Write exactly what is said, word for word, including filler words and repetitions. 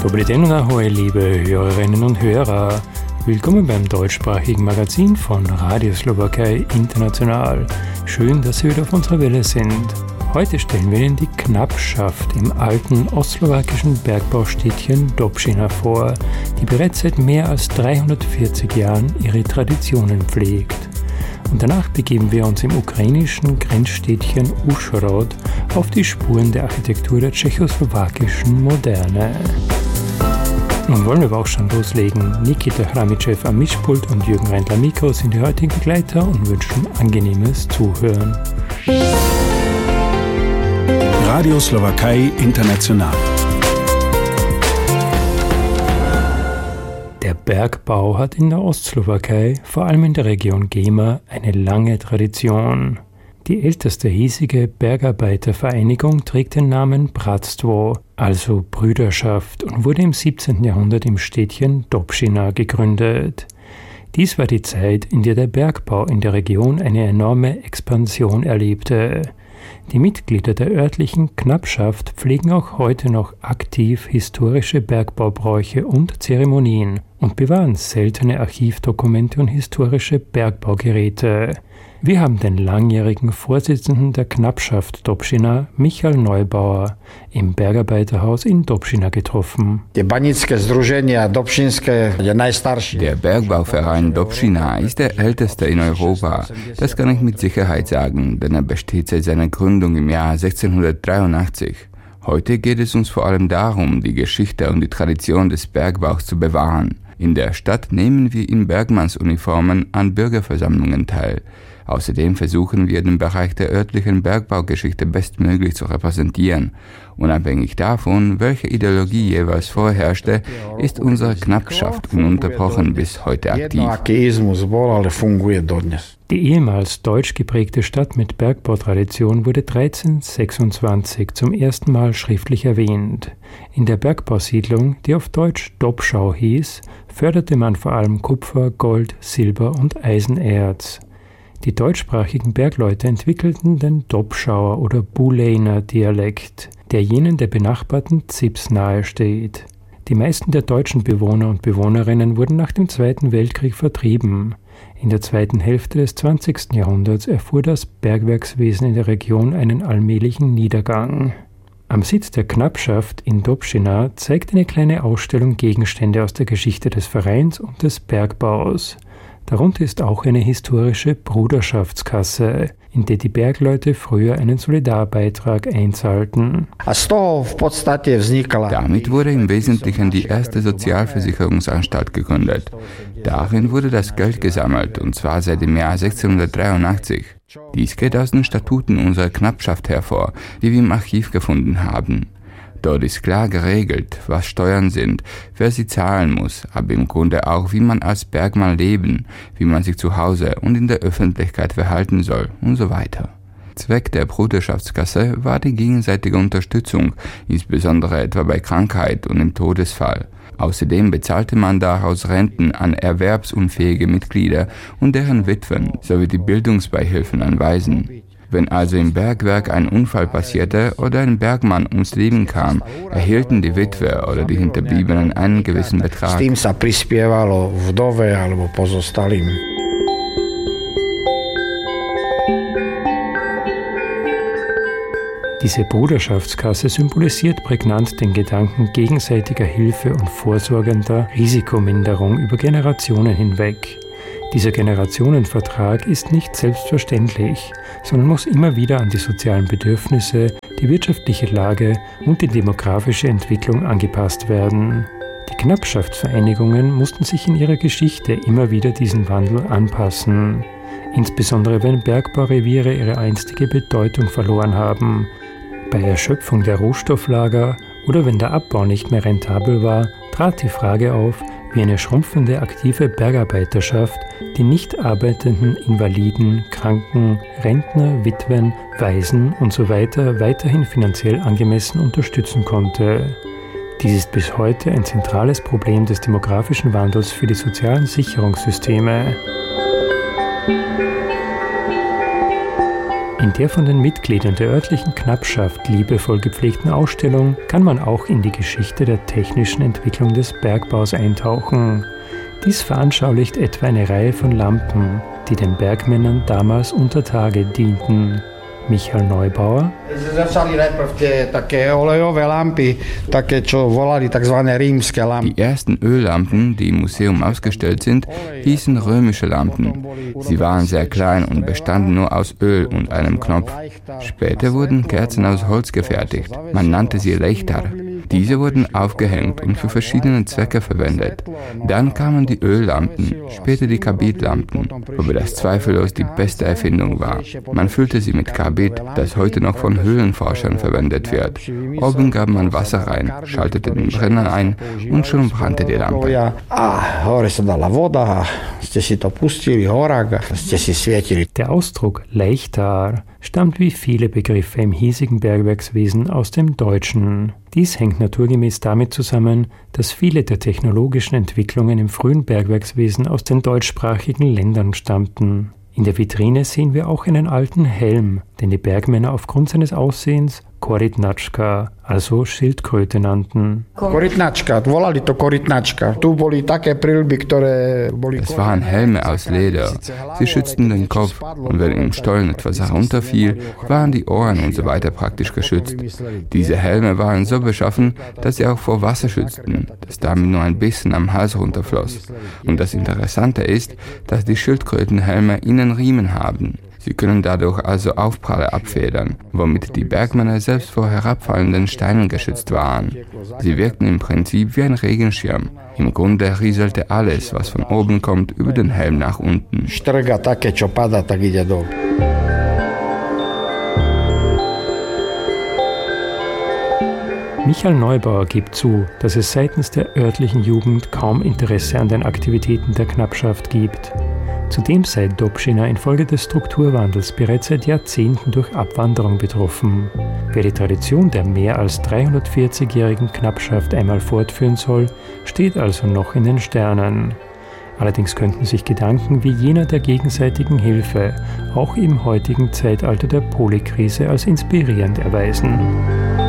Dobry den und ahoi, liebe Hörerinnen und Hörer. Willkommen beim deutschsprachigen Magazin von Radio Slowakei International. Schön, dass Sie wieder auf unserer Welle sind. Heute stellen wir Ihnen die Knappschaft im alten ostslowakischen Bergbaustädtchen Dobšiná vor, die bereits seit mehr als dreihundertvierzig Jahren ihre Traditionen pflegt. Und danach begeben wir uns im ukrainischen Grenzstädtchen Užhorod auf die Spuren der Architektur der tschechoslowakischen Moderne. Nun wollen wir aber auch schon loslegen. Nikita Chramitschew am Mischpult und Jürgen Reindler Mikro sind die heutigen Begleiter und wünschen angenehmes Zuhören. Radio Slowakei International. Der Bergbau hat in der Ostslowakei, vor allem in der Region Gema, eine lange Tradition. Die älteste hiesige Bergarbeitervereinigung trägt den Namen Bratstvo, also Brüderschaft, und wurde im siebzehnten Jahrhundert im Städtchen Dobšiná gegründet. Dies war die Zeit, in der der Bergbau in der Region eine enorme Expansion erlebte. Die Mitglieder der örtlichen Knappschaft pflegen auch heute noch aktiv historische Bergbaubräuche und Zeremonien und bewahren seltene Archivdokumente und historische Bergbaugeräte. Wir haben den langjährigen Vorsitzenden der Knappschaft Dobšiná, Michal Neubauer, im Bergarbeiterhaus in Dobšiná getroffen. Der Bergbauverein Dobšiná ist der älteste in Europa. Das kann ich mit Sicherheit sagen, denn er besteht seit seiner Gründung im Jahr sechzehnhundertdreiundachtzig. Heute geht es uns vor allem darum, die Geschichte und die Tradition des Bergbaus zu bewahren. In der Stadt nehmen wir in Bergmannsuniformen an Bürgerversammlungen teil. Außerdem versuchen wir, den Bereich der örtlichen Bergbaugeschichte bestmöglich zu repräsentieren. Unabhängig davon, welche Ideologie jeweils vorherrschte, ist unsere Knappschaft ununterbrochen bis heute aktiv. Die ehemals deutsch geprägte Stadt mit Bergbautradition wurde dreizehnhundertsechsundzwanzig zum ersten Mal schriftlich erwähnt. In der Bergbausiedlung, die auf Deutsch Dobšau hieß, förderte man vor allem Kupfer, Gold, Silber und Eisenerz. Die deutschsprachigen Bergleute entwickelten den Dobšauer oder Buleiner Dialekt, der jenen der benachbarten Zips nahesteht. Die meisten der deutschen Bewohner und Bewohnerinnen wurden nach dem Zweiten Weltkrieg vertrieben. In der zweiten Hälfte des zwanzigsten Jahrhunderts erfuhr das Bergwerkswesen in der Region einen allmählichen Niedergang. Am Sitz der Knappschaft in Dobšiná zeigt eine kleine Ausstellung Gegenstände aus der Geschichte des Vereins und des Bergbaus. Darunter ist auch eine historische Bruderschaftskasse, in der die Bergleute früher einen Solidarbeitrag einzahlten. Damit wurde im Wesentlichen die erste Sozialversicherungsanstalt gegründet. Darin wurde das Geld gesammelt, und zwar seit dem Jahr sechzehnhundertdreiundachtzig. Dies geht aus den Statuten unserer Knappschaft hervor, die wir im Archiv gefunden haben. Dort ist klar geregelt, was Steuern sind, wer sie zahlen muss, aber im Grunde auch, wie man als Bergmann leben, wie man sich zu Hause und in der Öffentlichkeit verhalten soll und so weiter. Zweck der Bruderschaftskasse war die gegenseitige Unterstützung, insbesondere etwa bei Krankheit und im Todesfall. Außerdem bezahlte man daraus Renten an erwerbsunfähige Mitglieder und deren Witwen sowie die Bildungsbeihilfen an Waisen. Wenn also im Bergwerk ein Unfall passierte oder ein Bergmann ums Leben kam, erhielten die Witwe oder die Hinterbliebenen einen gewissen Betrag. Diese Bruderschaftskasse symbolisiert prägnant den Gedanken gegenseitiger Hilfe und vorsorgender Risikominderung über Generationen hinweg. Dieser Generationenvertrag ist nicht selbstverständlich, sondern muss immer wieder an die sozialen Bedürfnisse, die wirtschaftliche Lage und die demografische Entwicklung angepasst werden. Die Knappschaftsvereinigungen mussten sich in ihrer Geschichte immer wieder diesen Wandel anpassen, insbesondere wenn Bergbaureviere ihre einstige Bedeutung verloren haben. Bei Erschöpfung der Rohstofflager oder wenn der Abbau nicht mehr rentabel war, trat die Frage auf, wie eine schrumpfende aktive Bergarbeiterschaft die nicht arbeitenden Invaliden, Kranken, Rentner, Witwen, Waisen usw. weiterhin finanziell angemessen unterstützen konnte. Dies ist bis heute ein zentrales Problem des demografischen Wandels für die sozialen Sicherungssysteme. In der von den Mitgliedern der örtlichen Knappschaft liebevoll gepflegten Ausstellung kann man auch in die Geschichte der technischen Entwicklung des Bergbaus eintauchen. Dies veranschaulicht etwa eine Reihe von Lampen, die den Bergmännern damals unter Tage dienten. Michael Neubauer. Die ersten Öllampen, die im Museum ausgestellt sind, hießen römische Lampen. Sie waren sehr klein und bestanden nur aus Öl und einem Knopf. Später wurden Kerzen aus Holz gefertigt. Man nannte sie Lechtar. Diese wurden aufgehängt und für verschiedene Zwecke verwendet. Dann kamen die Öllampen, später die Karbidlampen, wobei das zweifellos die beste Erfindung war. Man füllte sie mit Karbid, das heute noch von Höhlenforschern verwendet wird. Oben gab man Wasser rein, schaltete den Brenner ein und schon brannte die Lampe. Der Ausdruck Lechtar stammt wie viele Begriffe im hiesigen Bergwerkswesen aus dem Deutschen. Dies hängt naturgemäß damit zusammen, dass viele der technologischen Entwicklungen im frühen Bergwerkswesen aus den deutschsprachigen Ländern stammten. In der Vitrine sehen wir auch einen alten Helm, den die Bergmänner aufgrund seines Aussehens Korytnačka, also Schildkröte nannten. Das waren Helme aus Leder. Sie schützten den Kopf und wenn im Stollen etwas herunterfiel, waren die Ohren und so weiter praktisch geschützt. Diese Helme waren so beschaffen, dass sie auch vor Wasser schützten, das damit nur ein bisschen am Hals runterfloss. Und das Interessante ist, dass die Schildkrötenhelme innen Riemen haben. Sie können dadurch also Aufpralle abfedern, womit die Bergmänner selbst vor herabfallenden Steinen geschützt waren. Sie wirkten im Prinzip wie ein Regenschirm. Im Grunde rieselte alles, was von oben kommt, über den Helm nach unten. Michael Neubauer gibt zu, dass es seitens der örtlichen Jugend kaum Interesse an den Aktivitäten der Knappschaft gibt. Zudem sei Dobšiná infolge des Strukturwandels bereits seit Jahrzehnten durch Abwanderung betroffen. Wer die Tradition der mehr als dreihundertvierzigjährigen Knappschaft einmal fortführen soll, steht also noch in den Sternen. Allerdings könnten sich Gedanken wie jener der gegenseitigen Hilfe auch im heutigen Zeitalter der Polykrise als inspirierend erweisen.